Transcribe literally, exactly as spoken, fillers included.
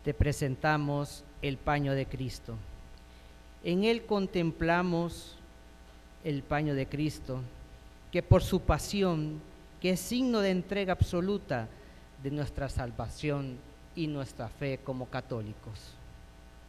te presentamos el paño de Cristo. En él contemplamos el paño de Cristo, que por su pasión, que es signo de entrega absoluta de nuestra salvación y nuestra fe como católicos.